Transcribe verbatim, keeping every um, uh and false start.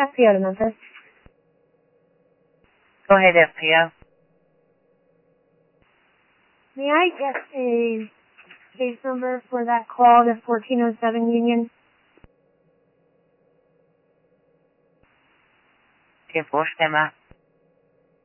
F P O to Memphis. Go ahead, F P O. May I get a case number for that call to fourteen oh seven Union? ¿Qué postema?